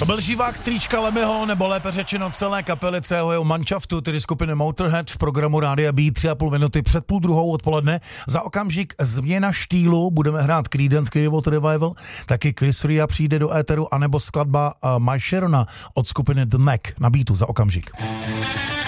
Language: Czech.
To byl živák strýčka Lemmyho, nebo lépe řečeno celé kapely celého manšaftu, tedy skupiny Motorhead v programu Rádia B 3,5 minuty před 12:30 odpoledne. Za okamžik změna štýlu, budeme hrát Creedence Clearwater Revival, taky Chris Rea přijde do éteru, anebo skladba My Sharona od skupiny The Knack na beatu za okamžik.